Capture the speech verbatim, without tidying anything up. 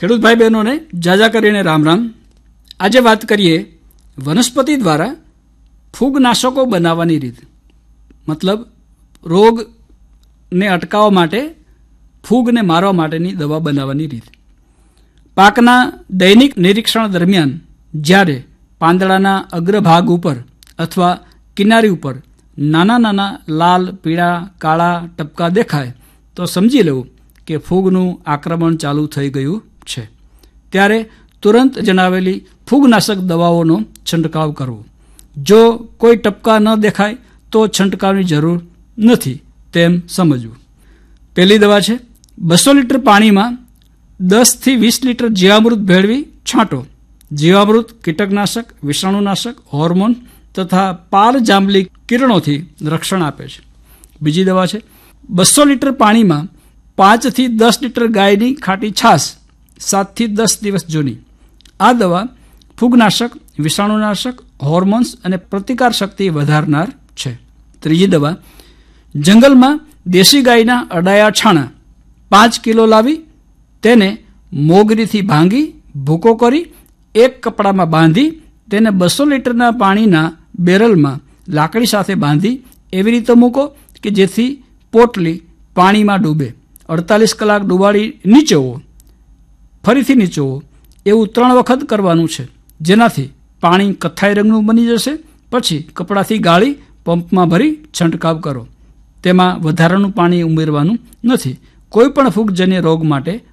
ખેડૂત ભાઈ બહેનોને જાજા કરીને રામ રામ. આજે વાત કરીએ વનસ્પતિ દ્વારા ફૂગનાશકો બનાવવાની રીત, મતલબ રોગને અટકાવવા માટે ફૂગને મારવા માટેની દવા બનાવવાની રીત. પાકના દૈનિક નિરીક્ષણ દરમિયાન જ્યારે પાંદડાના અગ્રભાગ ઉપર અથવા કિનારી ઉપર નાના નાના લાલ, પીળા, કાળા ટપકા દેખાય તો સમજી લેવું કે ફૂગનું આક્રમણ ચાલુ થઈ ગયું છે. ત્યારે તુરંત જણાવેલી ફૂગનાશક દવાઓનો છંટકાવ કરવો. જો કોઈ ટપકા ન દેખાય તો છંટકાવની જરૂર નથી તેમ સમજવું. પહેલી દવા છે, બસો લીટર પાણીમાં દસથી વીસ લીટર જીવામૃત ભેળવી છાંટો. જીવામૃત કીટકનાશક, વિષાણુનાશક, હોર્મોન તથા પાલ જાંબલી કિરણોથી રક્ષણ આપે છે. બીજી દવા છે, બસો લીટર પાણીમાં પાંચથી દસ લીટર ગાયની ખાટી છાશ સાતથી દસ દિવસ જૂની. આ દવા ફૂગનાશક, વિષાણુનાશક, હોર્મોન્સ અને પ્રતિકાર શક્તિ વધારનાર છે. ત્રીજી દવા, જંગલમાં દેશી ગાયના અડાયા છાણા પાંચ કિલો લાવી તેને મોગરીથી ભાંગી ભૂકો કરી એક કપડામાં બાંધી તેને બસો લીટરના પાણીના બેરલમાં લાકડી સાથે બાંધી એવી રીતે મૂકો કે જેથી પોટલી પાણીમાં ડૂબે. અડતાલીસ કલાક ડૂબાડી નીચોવો, ફરીથી નીચોવો, એવું ત્રણ વખત કરવાનું છે. જેનાથી પાણી કથ્થાઈ રંગનું બની જશે. પછી કપડાથી ગાળી પંપમાં ભરી છંટકાવ કરો. તેમાં વધારાનું પાણી ઉમેરવાનું નથી. કોઈ પણ ફૂગજન્ય રોગ માટે